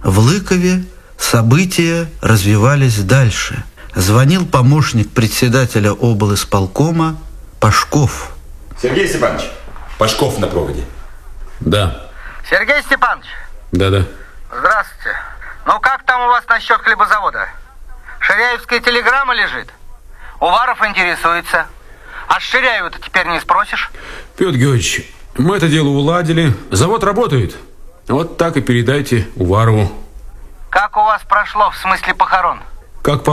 В Лыкове события развивались дальше. Звонил помощник председателя облисполкома Пашков. Сергей Степанович, Пашков на проводе. Да. Сергей Степанович. Да-да. Здравствуйте. Ну как там у вас насчет хлебозавода? Ширяевская телеграмма лежит. Уваров интересуется. А с Ширяева-то теперь не спросишь? Петр Георгиевич, мы это дело уладили. Завод работает. Вот так и передайте Уварову. Как у вас прошло в смысле похорон? Как